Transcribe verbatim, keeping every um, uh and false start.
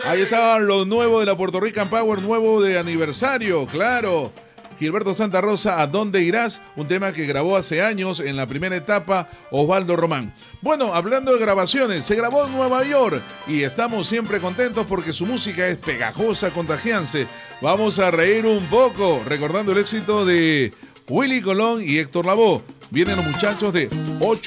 Ahí estaba lo nuevo de la Puerto Rican Power, nuevo de aniversario, claro. Gilberto Santa Rosa, ¿a dónde irás? Un tema que grabó hace años en la primera etapa Osvaldo Román. Bueno, hablando de grabaciones, se grabó en Nueva York y estamos siempre contentos porque su música es pegajosa, contagiante. Vamos a reír un poco recordando el éxito de Willy Colón y Héctor Lavoe. Vienen los muchachos de ocho